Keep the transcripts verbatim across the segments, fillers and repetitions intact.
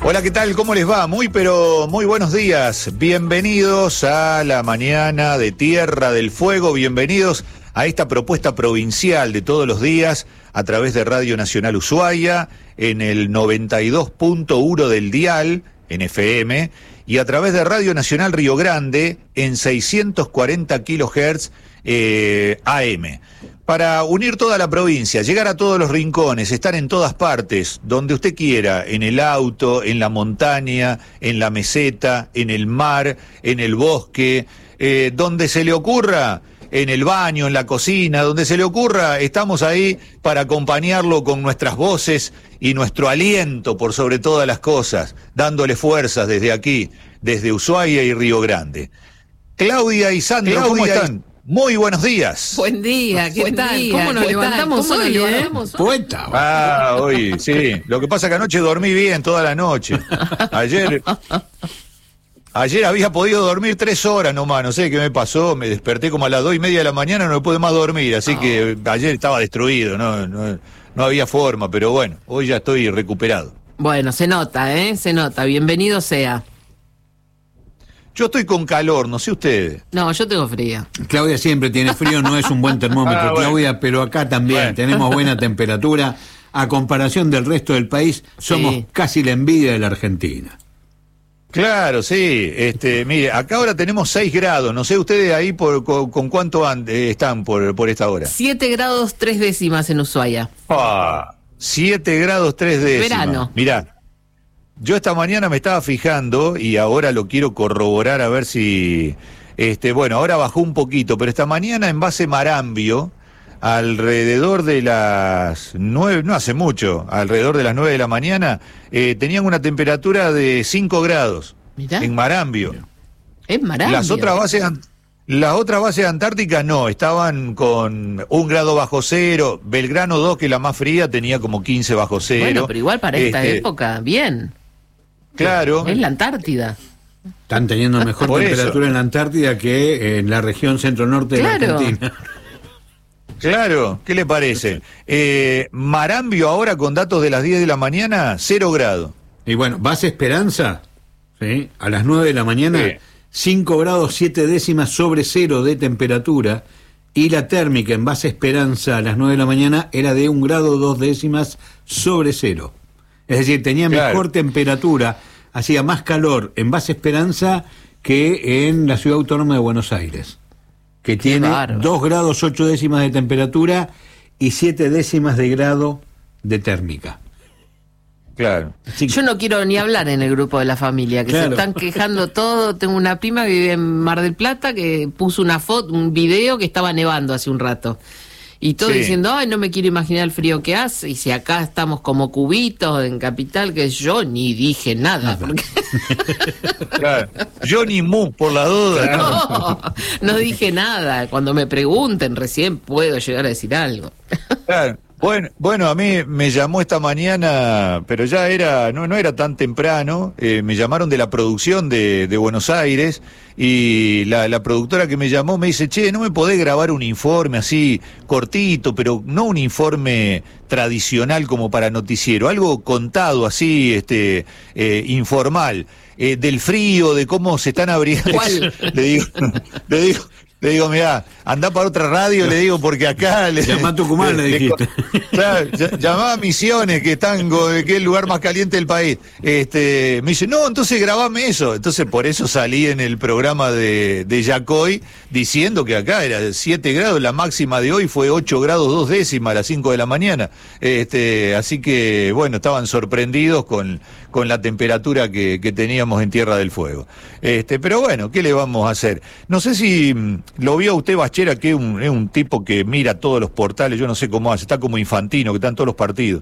Hola, ¿qué tal? ¿Cómo les va? Muy, pero muy buenos días. Bienvenidos a la mañana de Tierra del Fuego. Bienvenidos a esta propuesta provincial de todos los días a través de Radio Nacional Ushuaia en el noventa y dos punto uno del dial en F M y a través de Radio Nacional Río Grande en seiscientos cuarenta kilohertz eh, A M. Para unir toda la provincia, llegar a todos los rincones, estar en todas partes, donde usted quiera, en el auto, en la montaña, en la meseta, en el mar, en el bosque, eh, donde se le ocurra, en el baño, en la cocina, donde se le ocurra, estamos ahí para acompañarlo con nuestras voces y nuestro aliento por sobre todas las cosas, dándole fuerzas desde aquí, desde Ushuaia y Río Grande. Claudia y Sandro, Claudia, ¿cómo están? Muy buenos días. Buen día, ¿qué Buen tal? día, ¿Cómo nos ¿qué levantamos tal? ¿Cómo hoy, nos eh? levantamos hoy? Poeta. Ah, hoy, sí. Lo que pasa es que anoche dormí bien toda la noche. Ayer... Ayer había podido dormir tres horas nomás, no sé qué me pasó, me desperté como a las dos y media de la mañana, no pude más dormir, así oh. que ayer estaba destruido, no, no, no había forma, pero bueno, hoy ya estoy recuperado. Bueno, se nota, ¿eh? Se nota, bienvenido sea. Yo estoy con calor, no sé ustedes. No, yo tengo frío. Claudia siempre tiene frío, no es un buen termómetro, ah, bueno. Claudia, pero acá también bueno. tenemos buena temperatura. A comparación del resto del país, somos sí. casi la envidia de la Argentina. Claro, sí. Este, mire, acá ahora tenemos seis grados. No sé ustedes ahí por, con, con cuánto and, eh, están por, por esta hora. siete grados tres décimas en Ushuaia. Ah, siete grados tres décimas. Verano. Mirá. Yo esta mañana me estaba fijando y ahora lo quiero corroborar a ver si... este Bueno, ahora bajó un poquito, pero esta mañana en base Marambio, alrededor de las nueve, no hace mucho, alrededor de las nueve de la mañana, eh, tenían una temperatura de cinco grados. ¿Mirá? En Marambio. ¿En Marambio? Las otras bases... Las otras bases antárticas no, estaban con un grado bajo cero. Belgrano dos, que es la más fría, tenía como quince bajo cero. Bueno, pero igual para esta este, época, bien. Claro. Es la Antártida. Están teniendo mejor Por temperatura eso. en la Antártida que en la región centro-norte Claro. de la Argentina. Claro, ¿qué le parece? Eh, Marambio ahora con datos de las diez de la mañana, cero grados. Y bueno, base Esperanza, ¿sí? A las nueve de la mañana... Sí. cinco grados siete décimas sobre cero de temperatura, y la térmica en base Esperanza a las nueve de la mañana era de un grado dos décimas sobre cero. Es decir, tenía claro. mejor temperatura, hacía más calor en base Esperanza que en la Ciudad Autónoma de Buenos Aires, que Qué tiene bárbaro. dos grados ocho décimas de temperatura y siete décimas de grado de térmica. Claro. Sí. Yo no quiero ni hablar en el grupo de la familia, que claro. se están quejando todo. Tengo una prima que vive en Mar del Plata que puso una foto, un video que estaba nevando hace un rato. Y todo sí. diciendo, ay, no me quiero imaginar el frío que hace. Y si acá estamos como cubitos en Capital, que yo ni dije nada. Porque... claro. Yo ni mu, por la duda. No, no dije nada. Cuando me pregunten recién puedo llegar a decir algo. Claro. Bueno, bueno, a mí me llamó esta mañana, pero ya era, no, no era tan temprano, eh, me llamaron de la producción de, de Buenos Aires, y la, la productora que me llamó me dice, che, ¿no me podés grabar un informe así cortito, pero no un informe tradicional como para noticiero, algo contado así, este, eh, informal, eh, del frío, de cómo se están abrigando? ¿Cuál? Le digo, le digo... Le digo, mirá, andá para otra radio, le digo, porque acá... Le, llamá a Tucumán, le, le dijiste. Claro, llamá a Misiones, que están, que es el lugar más caliente del país. Este, me dice, no, entonces grabame eso. Entonces por eso salí en el programa de, de Yacoy, diciendo que acá era siete grados, la máxima de hoy fue ocho grados dos décimas a las cinco de la mañana. Este, así que, bueno, estaban sorprendidos con, con la temperatura que, que teníamos en Tierra del Fuego. Este, pero bueno, ¿qué le vamos a hacer? No sé si... ¿Lo vio usted, Bachera, que es un, es un tipo que mira todos los portales? Yo no sé cómo hace, está como Infantino, que está en todos los partidos.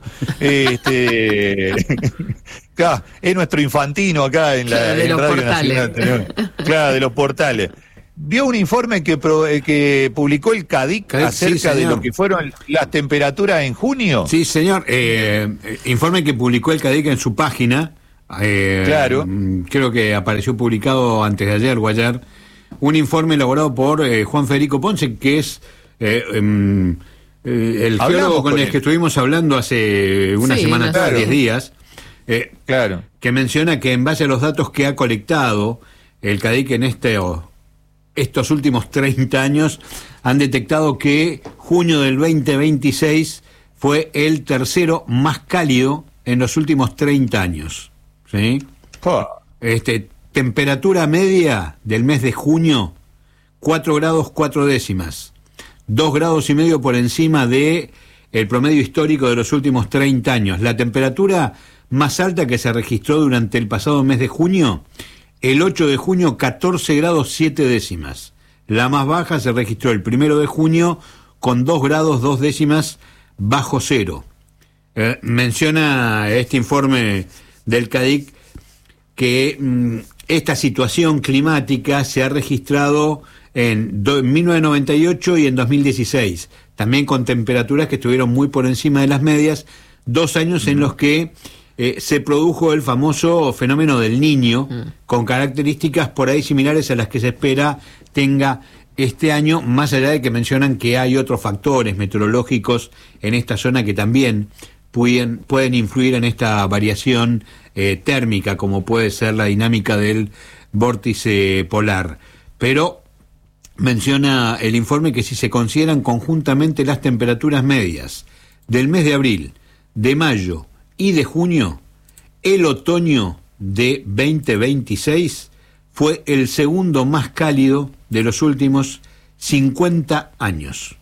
Este, acá, es nuestro Infantino acá en la claro, de en los Radio portales. Nacional. Claro, de los portales. ¿Vio un informe que, pro, que publicó el CADIC C A D I C acerca sí, de lo que fueron las temperaturas en junio? Sí, señor. Eh, informe que publicó el CADIC en su página. Eh, claro. Creo que apareció publicado antes de ayer o ayer. Un informe elaborado por eh, Juan Federico Ponce, que es eh, um, eh, el geólogo con, con el que estuvimos hablando hace una sí, semana atrás, claro. diez días. Eh, claro. Que menciona que en base a los datos que ha colectado el CADIC en este, oh, estos últimos treinta años, han detectado que junio del veinte veintiséis fue el tercero más cálido en los últimos treinta años. ¿Sí? Oh. Este, temperatura media del mes de junio, cuatro grados cuatro décimas. dos grados y medio por encima de el promedio histórico de los últimos treinta años. La temperatura más alta que se registró durante el pasado mes de junio, el ocho de junio, catorce grados siete décimas. La más baja se registró el primero de junio con dos grados dos décimas bajo cero. Eh, menciona este informe del CADIC que mmm, esta situación climática se ha registrado en, do, en mil novecientos noventa y ocho y en dos mil dieciséis, también con temperaturas que estuvieron muy por encima de las medias, dos años en los que eh, se produjo el famoso fenómeno del Niño, mm. con características por ahí similares a las que se espera tenga este año, más allá de que mencionan que hay otros factores meteorológicos en esta zona que también pueden, pueden influir en esta variación eh, térmica, como puede ser la dinámica del vórtice polar. Pero menciona el informe que si se consideran conjuntamente las temperaturas medias del mes de abril, de mayo y de junio, el otoño de veinte veintiséis fue el segundo más cálido de los últimos cincuenta años.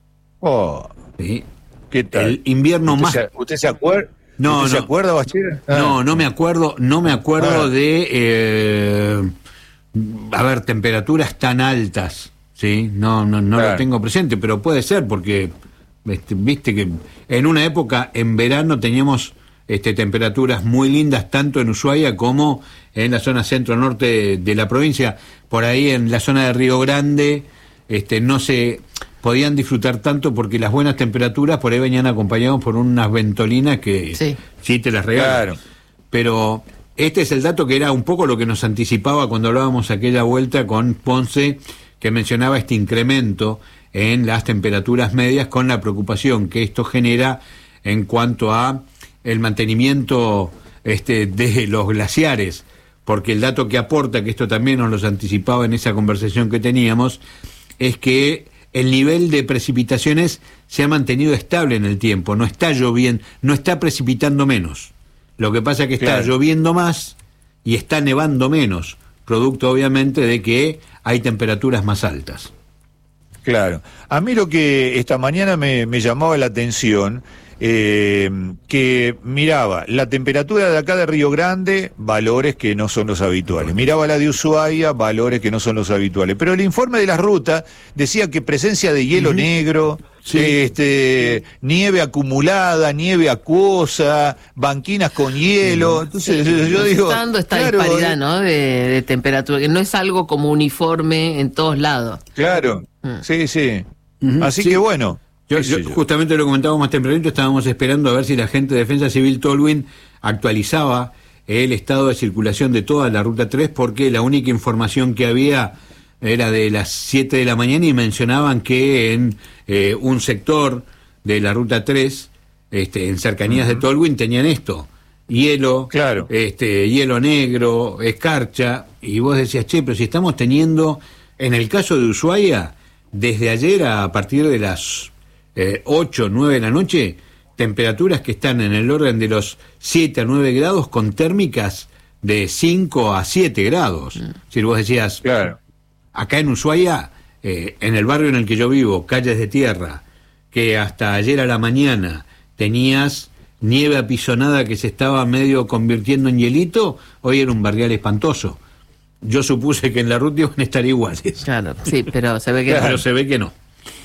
Oh, ¿sí? ¿Qué tal? El invierno ¿Usted más... Se, ¿Usted se acuerda? No, ¿Usted no, se acuerda, Bachiller? Ah. No, no me acuerdo, no me acuerdo ah. de... Eh, a ver, temperaturas tan altas, ¿sí? No, no, no claro. lo tengo presente, pero puede ser porque, este, viste que en una época, en verano, teníamos este, temperaturas muy lindas, tanto en Ushuaia como en la zona centro-norte de, de la provincia. Por ahí en la zona de Río Grande, este, no se podían disfrutar tanto porque las buenas temperaturas por ahí venían acompañados por unas ventolinas que sí, sí te las regalan. Claro. Pero este es el dato que era un poco lo que nos anticipaba cuando hablábamos aquella vuelta con Ponce, que mencionaba este incremento en las temperaturas medias con la preocupación que esto genera en cuanto a el mantenimiento este, de los glaciares, porque el dato que aporta, que esto también nos lo anticipaba en esa conversación que teníamos, es que el nivel de precipitaciones se ha mantenido estable en el tiempo, no está lloviendo, no está precipitando menos. Lo que pasa es que está claro. lloviendo más y está nevando menos, producto obviamente de que hay temperaturas más altas. Claro. A mí lo que esta mañana me, me llamaba la atención, eh, que miraba la temperatura de acá de Río Grande, valores que no son los habituales. Miraba la de Ushuaia, valores que no son los habituales. Pero el informe de la ruta decía que presencia de hielo uh-huh. negro, sí. este, nieve acumulada, nieve acuosa, banquinas con hielo. Entonces sí. yo digo, dando esta claro, disparidad, ¿no? De, de temperatura, que no es algo como uniforme en todos lados. Claro, mm. sí, sí. Uh-huh. Así sí. que bueno. Yo, yo, yo justamente lo comentábamos más tempranito, estábamos esperando a ver si la gente de Defensa Civil Tolwyn actualizaba el estado de circulación de toda la Ruta tres, porque la única información que había era de las siete de la mañana y mencionaban que en eh, un sector de la Ruta tres, este, en cercanías uh-huh. de Tolwyn, tenían esto, hielo, claro. este, hielo negro, escarcha, y vos decías, che, pero si estamos teniendo, en el caso de Ushuaia, desde ayer a partir de las eh, ocho, nueve de la noche, temperaturas que están en el orden de los siete a nueve grados con térmicas de cinco a siete grados. Mm. Si vos decías, claro. acá en Ushuaia, eh, en el barrio en el que yo vivo, Calles de Tierra, que hasta ayer a la mañana tenías nieve apisonada que se estaba medio convirtiendo en hielito, hoy era un barrial espantoso. Yo supuse que en la ruta iban a estar iguales. Claro, sí, pero se ve que claro. no. Pero se ve que no.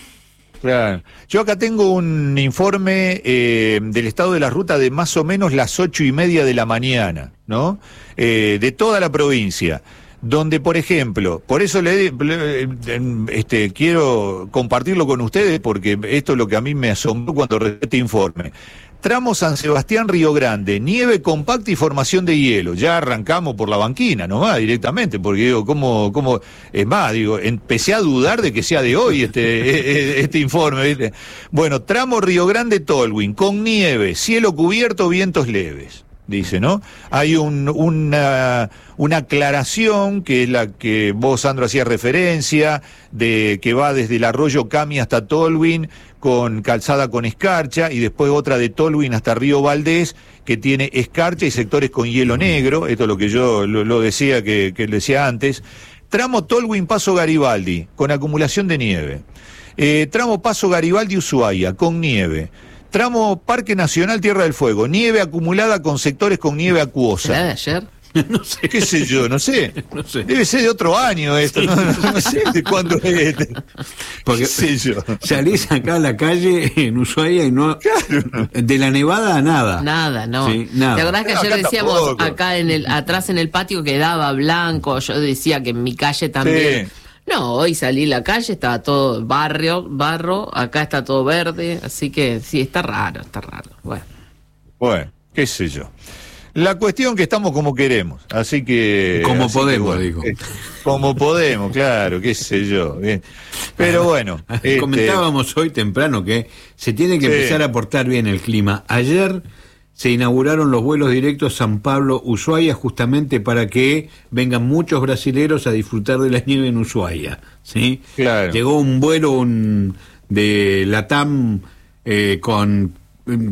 Claro. Yo acá tengo un informe eh, del estado de la ruta de más o menos las ocho y media de la mañana, ¿no? Eh, de toda la provincia, donde, por ejemplo, por eso le, le este, quiero compartirlo con ustedes, porque esto es lo que a mí me asombró cuando recibí este informe. Tramo San Sebastián, Río Grande, nieve compacta y formación de hielo. Ya arrancamos por la banquina, nomás, directamente, porque digo, ¿cómo, cómo? Es más, digo, empecé a dudar de que sea de hoy este, este informe, ¿viste? Bueno, tramo Río Grande, Tolwyn, con nieve, cielo cubierto, vientos leves. dice, ¿no? Hay un, una, una aclaración, que es la que vos, Sandro, hacías referencia, de que va desde el arroyo Cami hasta Tolwyn, con calzada con escarcha, y después otra de Tolwyn hasta Río Valdés, que tiene escarcha y sectores con hielo negro. Esto es lo que yo lo, lo decía, que, que decía antes. Tramo Tolwyn Paso Garibaldi, con acumulación de nieve. Eh, tramo Paso Garibaldi Ushuaia, con nieve. Tramo Parque Nacional Tierra del Fuego, nieve acumulada con sectores con nieve acuosa. ¿Será de ayer? No sé. ¿Qué sé yo? No sé. No sé. Debe ser de otro año esto. No, no, no sé de cuándo es este. Porque ¿qué sé yo? Salís acá a la calle en Ushuaia y no... Claro. De la nevada a nada. Nada, no. Sí, nada. La verdad es que no, ayer acá decíamos, tampoco. acá en el atrás en el patio quedaba blanco. Yo decía que en mi calle también... Sí. No, hoy salí a la calle, estaba todo barrio, barro, acá está todo verde, así que sí, está raro, está raro. Bueno, bueno, qué sé yo. La cuestión que estamos como queremos, así que... Como así podemos, que, bueno, digo. Eh, como podemos, claro, qué sé yo. Bien. Pero bueno... este... Comentábamos hoy temprano que se tiene que Sí. empezar a portar bien el clima. Ayer se inauguraron los vuelos directos San Pablo-Ushuaia justamente para que vengan muchos brasileros a disfrutar de la nieve en Ushuaia, ¿sí? Claro. Llegó un vuelo un, de Latam eh, con mm,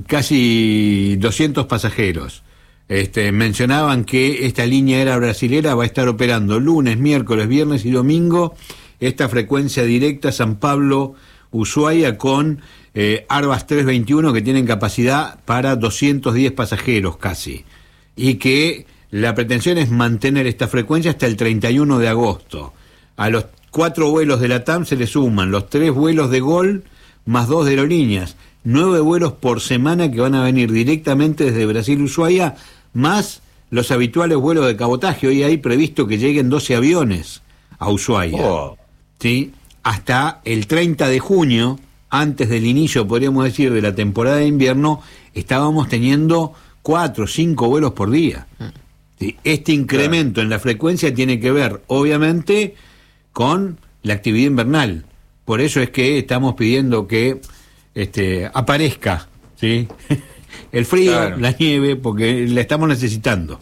casi doscientos pasajeros. Este, mencionaban que esta línea aérea brasilera va a estar operando lunes, miércoles, viernes y domingo esta frecuencia directa San Pablo-Ushuaia con eh, Arbas trescientos veintiuno, que tienen capacidad para doscientos diez pasajeros casi, y que la pretensión es mantener esta frecuencia hasta el treinta y uno de agosto. A los cuatro vuelos de la T A M se le suman los tres vuelos de Gol más dos de aerolíneas, nueve vuelos por semana que van a venir directamente desde Brasil-Ushuaia, más los habituales vuelos de cabotaje. Hoy hay previsto que lleguen doce aviones a Ushuaia, Oh. ¿sí? Hasta el treinta de junio, antes del inicio, podríamos decir, de la temporada de invierno, estábamos teniendo cuatro o cinco vuelos por día. ¿Sí? Este incremento claro. en la frecuencia tiene que ver, obviamente, con la actividad invernal. Por eso es que estamos pidiendo que este, aparezca, ¿sí? el frío, claro. la nieve, porque la estamos necesitando.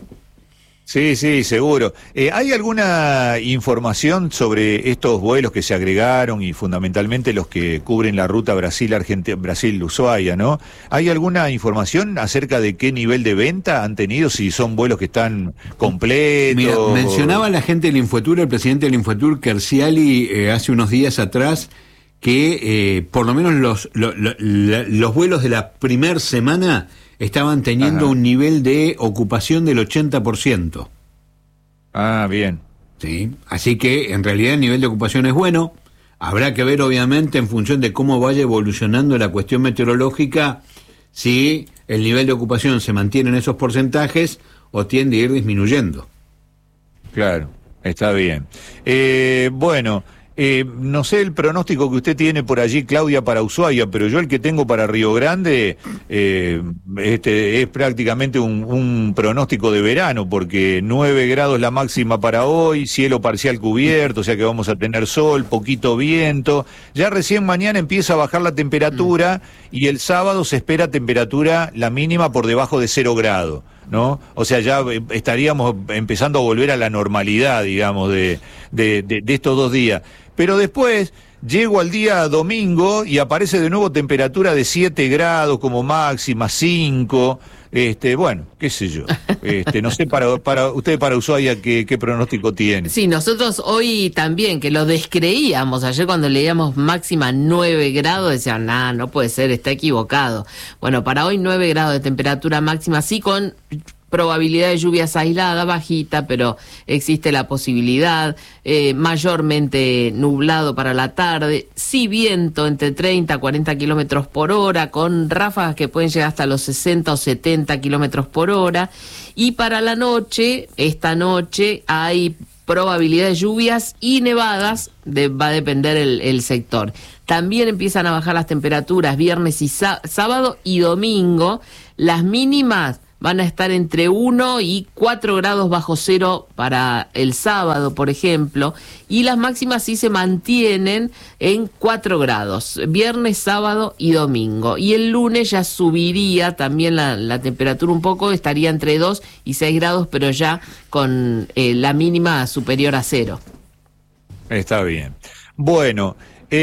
Sí, sí, seguro. Eh, ¿Hay alguna información sobre estos vuelos que se agregaron y fundamentalmente los que cubren la ruta Brasil-Argentina, Brasil-Ushuaia, ¿no? ¿Hay alguna información acerca de qué nivel de venta han tenido, si son vuelos que están completos? Mira, mencionaba la gente del Infotur, el presidente del Infotur, Kerciali, eh, hace unos días atrás, que eh, por lo menos los, lo, lo, la, los vuelos de la primer semana estaban teniendo Ajá. un nivel de ocupación del ochenta por ciento. Ah, bien. Sí, así que en realidad el nivel de ocupación es bueno. Habrá que ver, obviamente, en función de cómo vaya evolucionando la cuestión meteorológica, si el nivel de ocupación se mantiene en esos porcentajes o tiende a ir disminuyendo. Claro, está bien. Eh, bueno... Eh, no sé el pronóstico que usted tiene por allí, Claudia, para Ushuaia, pero yo el que tengo para Río Grande eh, este, es prácticamente un, un pronóstico de verano, porque nueve grados la máxima para hoy, cielo parcial cubierto, o sea que vamos a tener sol, poquito viento. Ya recién mañana empieza a bajar la temperatura y el sábado se espera temperatura la mínima por debajo de cero grado, ¿no? O sea, ya estaríamos empezando a volver a la normalidad, digamos, de, de, de, de estos dos días. Pero después llego al día domingo y aparece de nuevo temperatura de siete grados como máxima, cinco, este, bueno, qué sé yo. Este, no sé para para usted para Ushuaia qué, qué pronóstico tiene. Sí, nosotros hoy también, que lo descreíamos, ayer cuando leíamos máxima nueve grados, decían, nah, no puede ser, está equivocado. Bueno, para hoy nueve grados de temperatura máxima, sí con probabilidad de lluvias aisladas, bajita, pero existe la posibilidad, eh, mayormente nublado para la tarde, sí viento entre treinta a cuarenta kilómetros por hora, con ráfagas que pueden llegar hasta los sesenta o setenta kilómetros por hora, y para la noche, esta noche, hay probabilidad de lluvias y nevadas, de, va a depender el, el sector. También empiezan a bajar las temperaturas viernes y sábado y domingo, las mínimas van a estar entre uno y cuatro grados bajo cero para el sábado, por ejemplo, y las máximas sí se mantienen en cuatro grados, viernes, sábado y domingo. Y el lunes ya subiría también la, la temperatura un poco, estaría entre dos y seis grados, pero ya con eh, la mínima superior a cero. Está bien. Bueno,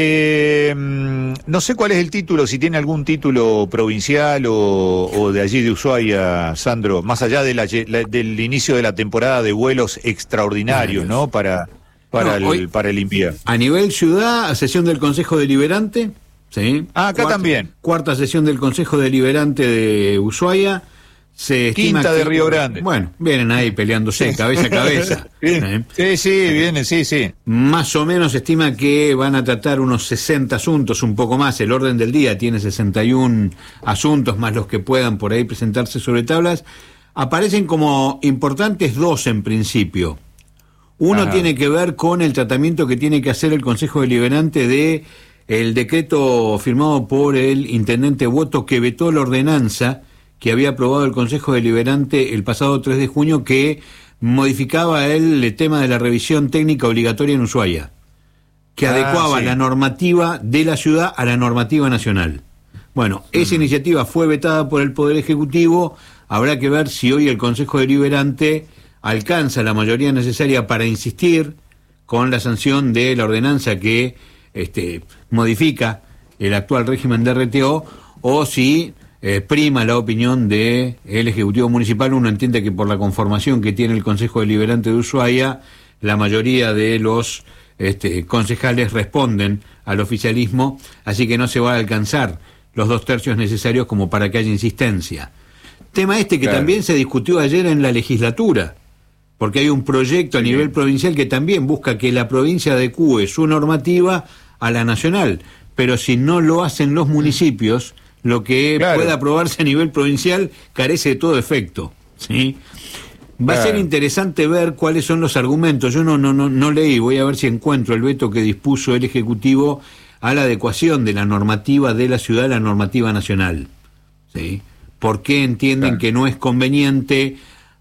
eh, no sé cuál es el título, si tiene algún título provincial o, o de allí de Ushuaia, Sandro, más allá de la, la, del inicio de la temporada de vuelos extraordinarios, ¿no? Para, para, no, el, hoy, para el invierno. A nivel ciudad, sesión del Consejo Deliberante, ¿sí? Ah, acá cuarta, también. Cuarta sesión del Consejo Deliberante de Ushuaia. Se Quinta de que, Río Grande. Bueno, vienen ahí peleándose cabeza a cabeza. ¿Eh? Sí, sí, vienen, sí, sí. Más o menos se estima que van a tratar unos sesenta asuntos, un poco más. El orden del día tiene sesenta y uno asuntos, más los que puedan por ahí presentarse sobre tablas. Aparecen como importantes dos en principio. Uno Ajá. tiene que ver con el tratamiento que tiene que hacer el Consejo Deliberante de el decreto firmado por el intendente Boto que vetó la ordenanza que había aprobado el Consejo Deliberante el pasado tres de junio, que modificaba el, el tema de la revisión técnica obligatoria en Ushuaia, que ah, adecuaba sí. la normativa de la ciudad a la normativa nacional. Bueno, esa mm. iniciativa fue vetada por el Poder Ejecutivo. Habrá que ver si hoy el Consejo Deliberante alcanza la mayoría necesaria para insistir con la sanción de la ordenanza que este, modifica el actual régimen de R T O, o si Eh, prima la opinión del Ejecutivo Municipal. Uno entiende que por la conformación que tiene el Consejo Deliberante de Ushuaia, la mayoría de los este, concejales responden al oficialismo, así que no se va a alcanzar los dos tercios necesarios como para que haya insistencia. Tema este que claro. también se discutió ayer en la legislatura, porque hay un proyecto a sí. nivel provincial que también busca que la provincia adecúe su normativa a la nacional, pero si no lo hacen los municipios, lo que claro. pueda aprobarse a nivel provincial carece de todo efecto, ¿sí? Va claro. a ser interesante ver cuáles son los argumentos. Yo no, no, no, no leí, voy a ver si encuentro el veto que dispuso el Ejecutivo a la adecuación de la normativa de la ciudad a la normativa nacional, ¿sí? ¿Por qué entienden claro. que no es conveniente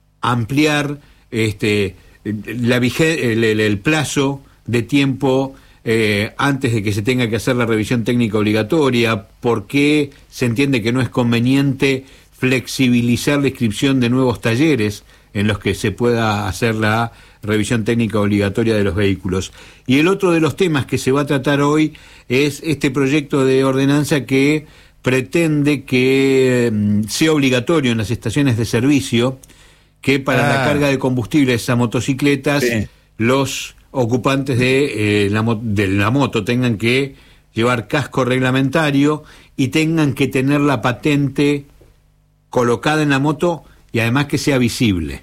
ampliar este la vige- el, el, el plazo de tiempo Eh, antes de que se tenga que hacer la revisión técnica obligatoria? ¿Por qué se entiende que no es conveniente flexibilizar la inscripción de nuevos talleres en los que se pueda hacer la revisión técnica obligatoria de los vehículos? Y el otro de los temas que se va a tratar hoy es este proyecto de ordenanza que pretende que eh, sea obligatorio en las estaciones de servicio que para ah. la carga de combustibles a motocicletas sí. los ocupantes de, eh, la, de la moto tengan que llevar casco reglamentario y tengan que tener la patente colocada en la moto y además que sea visible.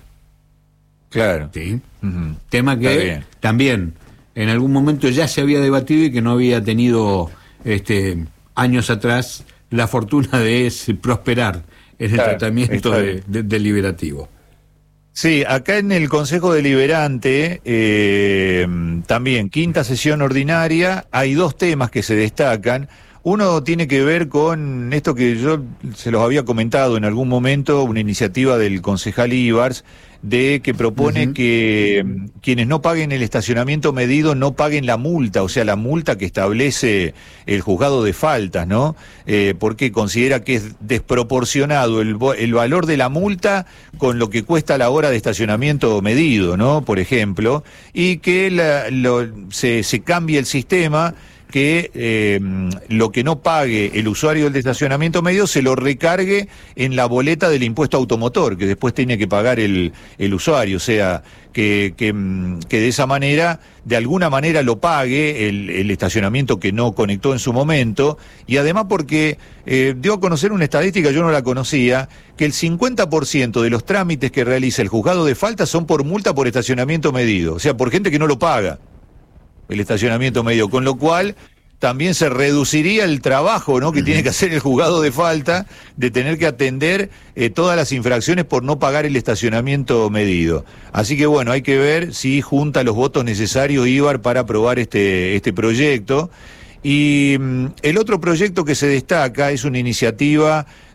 Claro. ¿Sí? Uh-huh. Tema que también en algún momento ya se había debatido y que no había tenido este, años atrás la fortuna de prosperar en el claro, tratamiento de, de, deliberativo. Sí, acá en el Consejo Deliberante, eh, también quinta sesión ordinaria, hay dos temas que se destacan. Uno tiene que ver con esto que yo se los había comentado en algún momento, una iniciativa del concejal Ibars, de que propone uh-huh. que quienes no paguen el estacionamiento medido no paguen la multa, o sea, la multa que establece el juzgado de faltas, ¿no? Eh, porque considera que es desproporcionado el, el valor de la multa con lo que cuesta la hora de estacionamiento medido, ¿no? Por ejemplo, y que la, lo, se, se cambie el sistema, que eh, lo que no pague el usuario del estacionamiento medio se lo recargue en la boleta del impuesto automotor, que después tiene que pagar el, el usuario, o sea, que, que, que de esa manera, de alguna manera lo pague el, el estacionamiento que no conectó en su momento, y además porque eh, dio a conocer una estadística, yo no la conocía, que el cincuenta por ciento de los trámites que realiza el juzgado de falta son por multa por estacionamiento medido, o sea, por gente que no lo paga el estacionamiento medio, con lo cual también se reduciría el trabajo, ¿no?, que uh-huh. tiene que hacer el juzgado de falta de tener que atender eh, todas las infracciones por no pagar el estacionamiento medido. Así que bueno, hay que ver si junta los votos necesarios Ibar para aprobar este, este proyecto. Y mm, el otro proyecto que se destaca es una iniciativa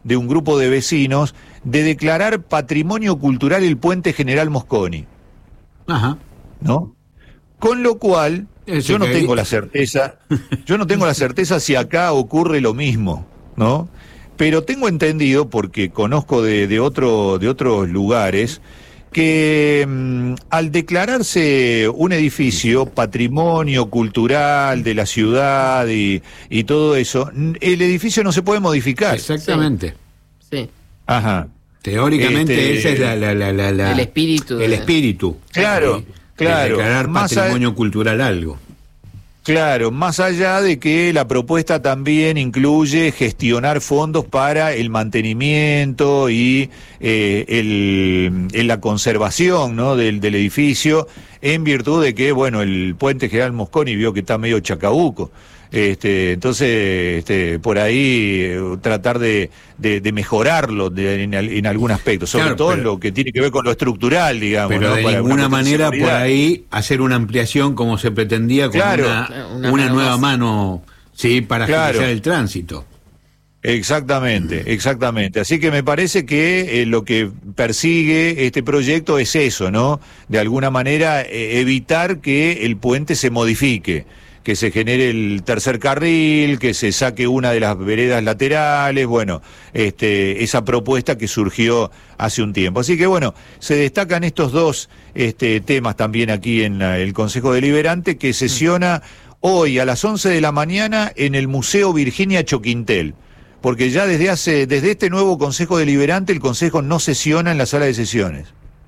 de un grupo de vecinos de declarar patrimonio cultural el puente General Mosconi. Ajá. ¿No? Con lo cual, Ese yo no que tengo vi. la certeza, yo no tengo la certeza si acá ocurre lo mismo, ¿no? Pero tengo entendido, porque conozco de, de, otro, de otros lugares, que mmm, al declararse un edificio patrimonio cultural de la ciudad y, y todo eso, el edificio no se puede modificar. Exactamente. Sí. sí. Ajá. Teóricamente Este, ese es la, la, la, la, la- el espíritu. El de... espíritu. Claro, de, claro. de declarar Más patrimonio a... cultural algo. Claro, más allá de que la propuesta también incluye gestionar fondos para el mantenimiento y eh, el, en la conservación, ¿no?, del, del edificio, en virtud de que, bueno, el puente General Mosconi vio que está medio chacabuco. Este, entonces, este, por ahí eh, tratar de, de, de mejorarlo de, en, en algún aspecto, sobre Claro, todo pero, en lo que tiene que ver con lo estructural, digamos. Pero ¿no? de Para ninguna una manera por seguridad. ahí hacer una ampliación como se pretendía con Claro. una, Una una, mano nueva más. mano, sí, para Claro. agilizar el tránsito. Exactamente, exactamente. Así que me parece que eh, lo que persigue este proyecto es eso, ¿no? De alguna manera eh, evitar que el puente se modifique, que se genere el tercer carril, que se saque una de las veredas laterales, bueno, este, esa propuesta que surgió hace un tiempo. Así que bueno, se destacan estos dos este, temas también aquí en la, el Consejo Deliberante, que sesiona hoy a las once de la mañana en el Museo Virginia Choquintel. Porque ya desde hace, desde este nuevo Consejo Deliberante, el Consejo no sesiona en la sala de sesiones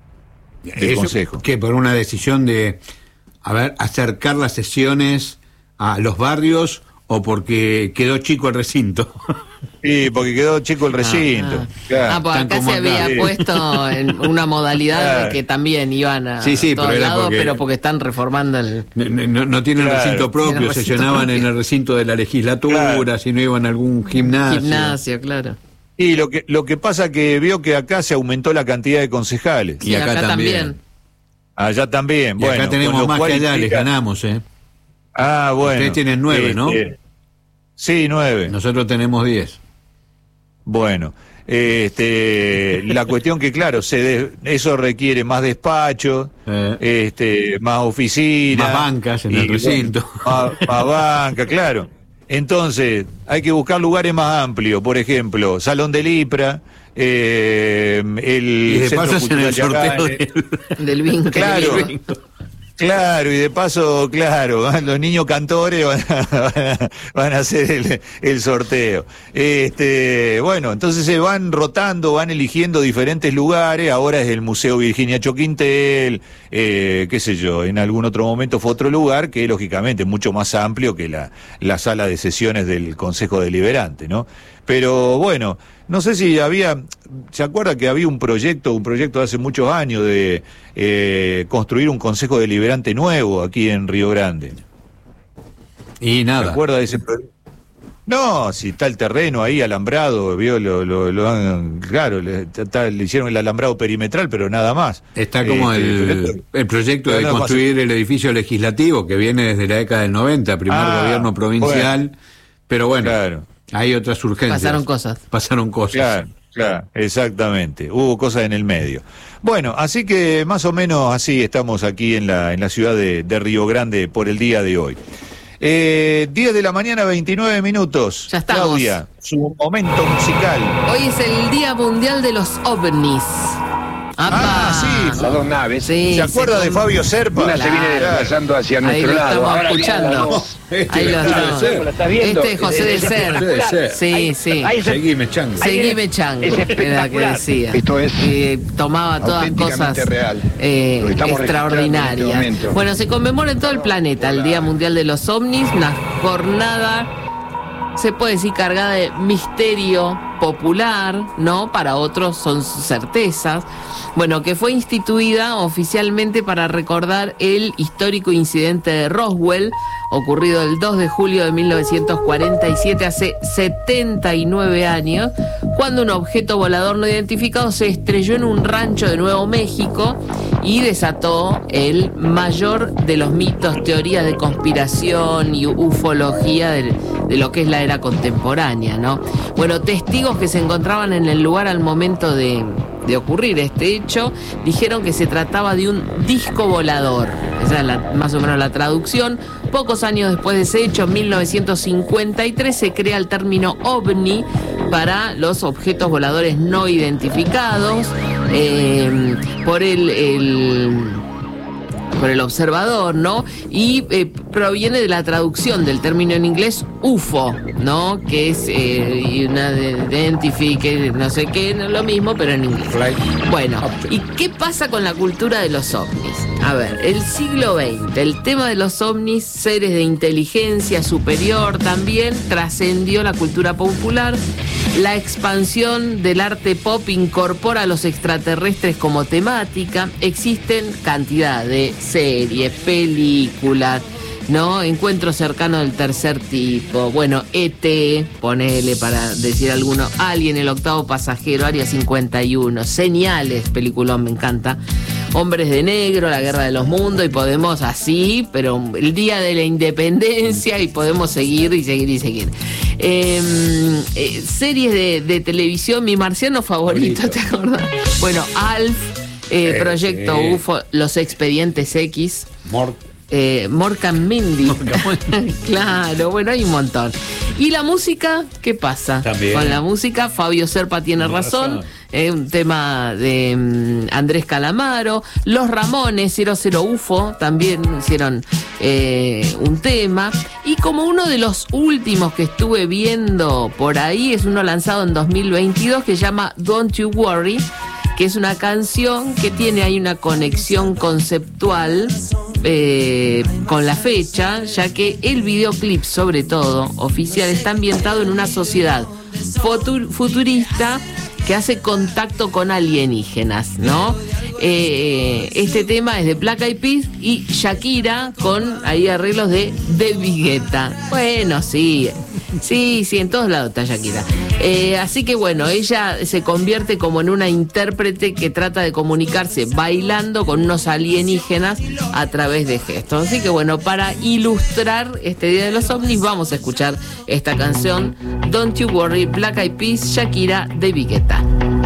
del Eso, Consejo. que por una decisión de, a ver, acercar las sesiones a los barrios o porque quedó chico el recinto. Sí, porque quedó chico el recinto. Ah, Claro. ah, pues Tan acá como se acá. había Sí. puesto en una modalidad Claro. de que también iban a Sí, sí, todos pero era lados, porque- pero porque están reformando el... No, no, no tienen Claro. recinto propio, Tienen recinto sesionaban propio. en el recinto de la legislatura, Claro. si no iban a algún gimnasio. Gimnasio, claro. Y lo que, lo que pasa que vio que acá se aumentó la cantidad de concejales. Y acá también. Allá también. Y bueno, acá tenemos con lo más cual que allá, les implica- ganamos, ¿eh? Ah, bueno. Ustedes tienen nueve, ¿no? Sí, nueve. Nosotros tenemos diez. Bueno, este, la cuestión que, claro, se de- eso requiere más despacho, Eh. este, más oficina. Más bancas en el y, recinto. bueno, más, más banca, claro. Entonces, hay que buscar lugares más amplios, por ejemplo, Salón del IPRA, eh, el Y de Centro paso hacen Cultural el sorteo Yagane. del... Del bingo. Claro. del bingo. Claro, y de paso, claro, los niños cantores van a, van a, van a hacer el, el sorteo. Este, bueno, entonces se van rotando, van eligiendo diferentes lugares. Ahora es el Museo Virginia Choquintel, eh, qué sé yo, en algún otro momento fue otro lugar que lógicamente es mucho más amplio que la, la sala de sesiones del Consejo Deliberante, ¿no? Pero bueno, no sé si había, ¿se acuerda que había un proyecto, un proyecto de hace muchos años de eh, construir un Consejo Deliberante nuevo aquí en Río Grande? Y ¿Se nada. acuerda de ese proyecto? No, si está el terreno ahí alambrado, vio, lo, lo, lo han, claro, le, está- le hicieron el alambrado perimetral, pero nada más. Está como Este, el, el proyecto pero de nada más. construir el edificio legislativo que viene desde la década del noventa, primer Ah, gobierno provincial, pero bueno, Claro. hay otras urgencias. Pasaron cosas. Pasaron cosas. Claro, claro, exactamente. Hubo cosas en el medio. Bueno, así que más o menos así estamos aquí en la, en la ciudad de, de Río Grande por el día de hoy. Eh, diez de la mañana, veintinueve minutos. Ya estamos. Claudia, su momento musical. Hoy es el Día Mundial de los OVNIs. Ah, sí. Las dos naves. Sí, ¿Se acuerda sí, de Fabio Serpa? Una se viene Claro. desplazando hacia Ahí nuestro lo lado. estamos Ahora escuchando. viene- Ahí lo José de estamos. Ser. ¿Lo estás viendo? Este es José de Es Ser. espectacular. Sí, Ahí- sí. ahí se- Seguime, chango. Ahí Seguime es- chango, es era que espectacular. decía. Esto es Eh, tomaba todas auténticamente cosas real. eh, Lo estamos extraordinarias. registrando en este momento. Bueno, se conmemora en todo el planeta el Día Mundial de los OVNIs, una jornada, se puede decir, cargada de misterio popular, ¿no? Para otros son certezas. Bueno, que fue instituida oficialmente para recordar el histórico incidente de Roswell, ocurrido el dos de julio de mil novecientos cuarenta y siete, hace setenta y nueve años, cuando un objeto volador no identificado se estrelló en un rancho de Nuevo México y desató el mayor de los mitos, teorías de conspiración y ufología de, de lo que es la era contemporánea, ¿no? Bueno, testigos testigos que se encontraban en el lugar al momento de, de ocurrir este hecho dijeron que se trataba de un disco volador. Esa es la, más o menos la traducción. Pocos años después de ese hecho, en mil novecientos cincuenta y tres, se crea el término ovni para los objetos voladores no identificados eh, por el... el por el observador, ¿no? Y eh, proviene de la traducción del término en inglés U F O, ¿no? Que es eh, una identifique, no sé qué, no es lo mismo, pero en inglés. Bueno, ¿y qué pasa con la cultura de los ovnis? A ver, el siglo veinte, el tema de los ovnis, seres de inteligencia superior, también trascendió la cultura popular. La expansión del arte pop incorpora a los extraterrestres como temática. Existen cantidad de series, películas, ¿no? Encuentros cercanos del tercer tipo. Bueno, E T, ponele para decir alguno. Alien, el octavo pasajero, Área cincuenta y uno. Señales, peliculón, me encanta. Hombres de Negro, La Guerra de los Mundos, y podemos así, pero el Día de la Independencia, y podemos seguir y seguir y seguir. Eh, eh, series de, de televisión, mi marciano favorito, bonito. ¿Te acordás? Bueno, Alf, eh, eh, Proyecto eh. U F O, Los Expedientes X. Mort. Eh, Morgan Mindy. Claro, bueno, hay un montón. ¿Y la música? ¿Qué pasa? También. Con la música, Fabio Serpa tiene razón. razón. Eh, un tema de um, Andrés Calamaro. Los Ramones, cero cero U F O, también hicieron eh, un tema. Y como uno de los últimos que estuve viendo por ahí, es uno lanzado en dos mil veintidós que se llama Don't You Worry, que es una canción que tiene ahí una conexión conceptual eh, con la fecha, ya que el videoclip, sobre todo, oficial, está ambientado en una sociedad futur- futurista que hace contacto con alienígenas, ¿no? Eh, este tema es de Black Eyed Peas y Shakira con ahí arreglos de David Guetta. Bueno, sí, sí, sí, en todos lados está Shakira. Eh, así que bueno, ella se convierte como en una intérprete que trata de comunicarse bailando con unos alienígenas a través de gestos. Así que bueno, para ilustrar este Día de los OVNIs vamos a escuchar esta canción Don't You Worry, Black Eyed Peas, Shakira, David Guetta.